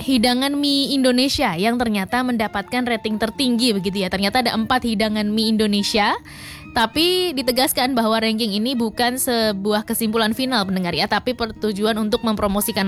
hidangan mie Indonesia yang ternyata mendapatkan rating tertinggi begitu ya. Ternyata ada 4 hidangan mie Indonesia. Tapi ditegaskan bahwa ranking ini bukan sebuah kesimpulan final pendengar ya, tapi bertujuan untuk mempromosikan